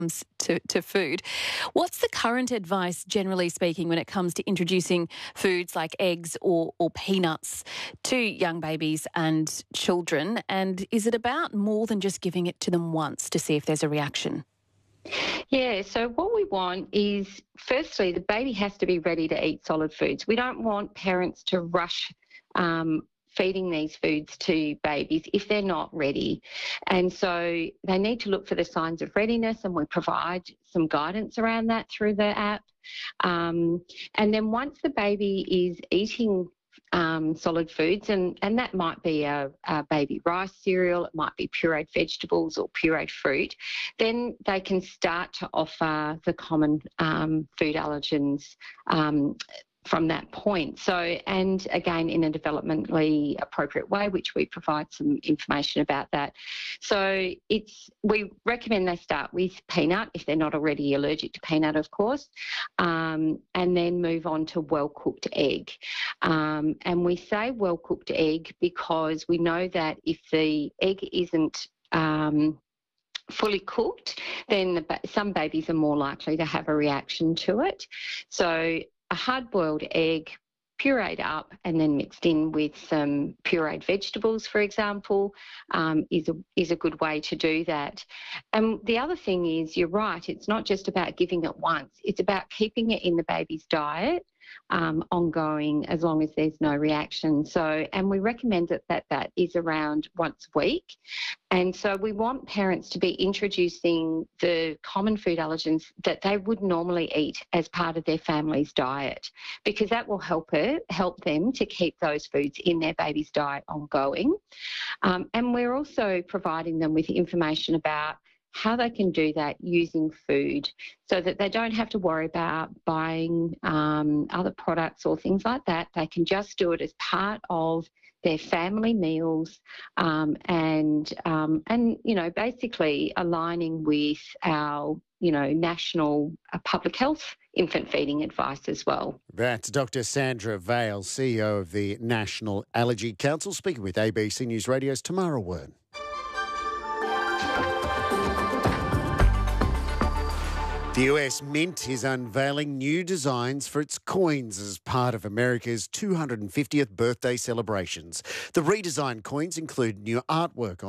to food. What's the current advice, generally speaking, when it comes to introducing foods like eggs or peanuts to young babies and children? And is it about more than just giving it to them once to see if there's a reaction? Yeah, so what we want is, firstly, the baby has to be ready to eat solid foods. We don't want parents to rush feeding these foods to babies if they're not ready. And so they need to look for the signs of readiness, and we provide some guidance around that through the app. And then once the baby is eating solid foods, and that might be a baby rice cereal, it might be pureed vegetables or pureed fruit, then they can start to offer the common food allergens from that point. So, and again, in a developmentally appropriate way, which we provide some information about that. So we recommend they start with peanut if they're not already allergic to peanut, of course, and then move on to well-cooked egg. And we say well-cooked egg because we know that if the egg isn't fully cooked, then some babies are more likely to have a reaction to it. So a hard-boiled egg, pureed up and then mixed in with some pureed vegetables, for example, is a good way to do that. And the other thing is, you're right, it's not just about giving it once. It's about keeping it in the baby's diet ongoing as long as there's no reaction. So, and we recommend that is around once a week. And so we want parents to be introducing the common food allergens that they would normally eat as part of their family's diet, because that will help them to keep those foods in their baby's diet ongoing. And we're also providing them with information about how they can do that using food, so that they don't have to worry about buying other products or things like that. They can just do it as part of their family meals, and basically aligning with our national public health infant feeding advice as well. That's Dr. Sandra Vale, CEO of the National Allergy Council, speaking with ABC News Radio's Tamara Wern. The US Mint is unveiling new designs for its coins as part of America's 250th birthday celebrations. The redesigned coins include new artwork